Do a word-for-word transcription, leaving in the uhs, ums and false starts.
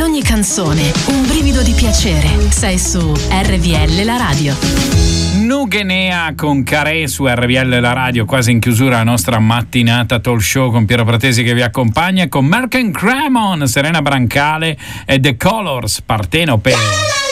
ogni canzone un brivido di piacere. Sei su R V L la radio. Nugenea con Carè su R V L la radio, quasi in chiusura la nostra mattinata talk show con Piero Pratesi che vi accompagna con Merck and Cremon, Serena Brancale e The Colors, Partenope.